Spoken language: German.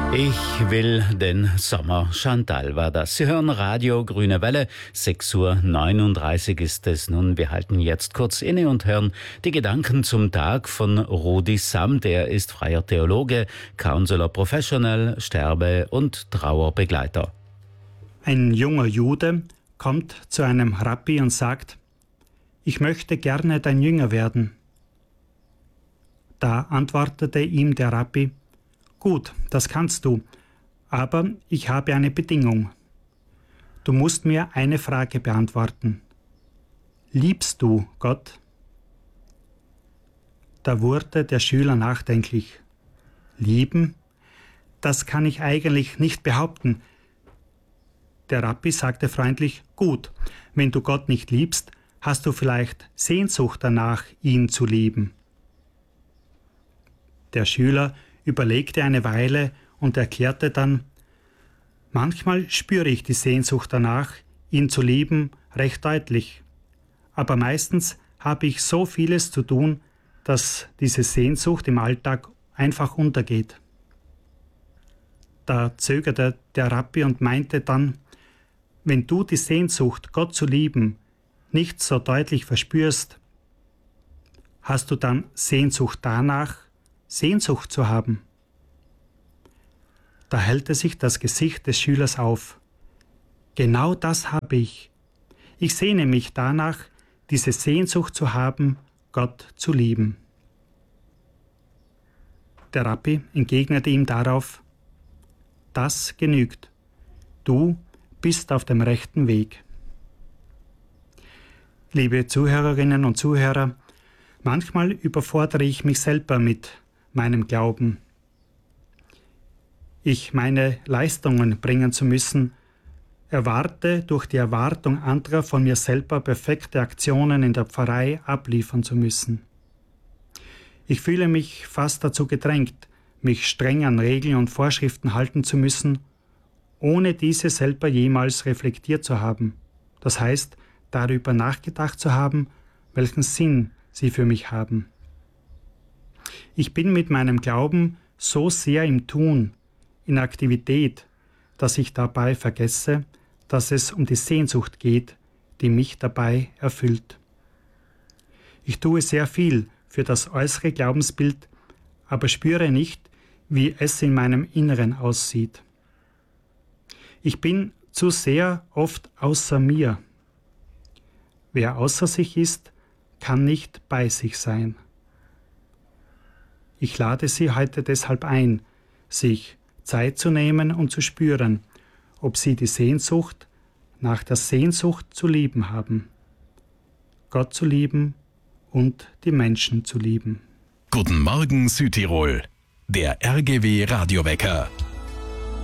Ich will den Sommer. Chantal war das. Sie hören Radio Grüne Welle. 6:39 Uhr ist es nun. Wir halten jetzt kurz inne und hören die Gedanken zum Tag von Rudi Samt. Er ist freier Theologe, Counselor Professional, Sterbe- und Trauerbegleiter. Ein junger Jude kommt zu einem Rabbi und sagt: Ich möchte gerne dein Jünger werden. Da antwortete ihm der Rabbi: Gut, das kannst du, aber ich habe eine Bedingung. Du musst mir eine Frage beantworten. Liebst du Gott? Da wurde der Schüler nachdenklich. Lieben? Das kann ich eigentlich nicht behaupten. Der Rabbi sagte freundlich: Gut, wenn du Gott nicht liebst, hast du vielleicht Sehnsucht danach, ihn zu lieben. Der Schüler überlegte eine Weile und erklärte dann: Manchmal spüre ich die Sehnsucht danach, ihn zu lieben, recht deutlich. Aber meistens habe ich so vieles zu tun, dass diese Sehnsucht im Alltag einfach untergeht. Da zögerte der Rabbi und meinte dann: Wenn du die Sehnsucht, Gott zu lieben, nicht so deutlich verspürst, hast du dann Sehnsucht danach, Sehnsucht zu haben? Da hellte sich das Gesicht des Schülers auf. Genau das habe ich. Ich sehne mich danach, diese Sehnsucht zu haben, Gott zu lieben. Der Rabbi entgegnete ihm darauf: Das genügt. Du bist auf dem rechten Weg. Liebe Zuhörerinnen und Zuhörer, manchmal überfordere ich mich selber mit meinem Glauben. Ich meine Leistungen bringen zu müssen, erwarte durch die Erwartung anderer von mir selber perfekte Aktionen in der Pfarrei abliefern zu müssen. Ich fühle mich fast dazu gedrängt, mich streng an Regeln und Vorschriften halten zu müssen, ohne diese selber jemals reflektiert zu haben. Das heißt, darüber nachgedacht zu haben, welchen Sinn sie für mich haben. Ich bin mit meinem Glauben so sehr im Tun, in Aktivität, dass ich dabei vergesse, dass es um die Sehnsucht geht, die mich dabei erfüllt. Ich tue sehr viel für das äußere Glaubensbild, aber spüre nicht, wie es in meinem Inneren aussieht. Ich bin zu sehr oft außer mir. Wer außer sich ist, kann nicht bei sich sein. Ich lade Sie heute deshalb ein, sich Zeit zu nehmen und zu spüren, ob Sie die Sehnsucht nach der Sehnsucht zu lieben haben. Gott zu lieben und die Menschen zu lieben. Guten Morgen Südtirol, der RGW Radiowecker.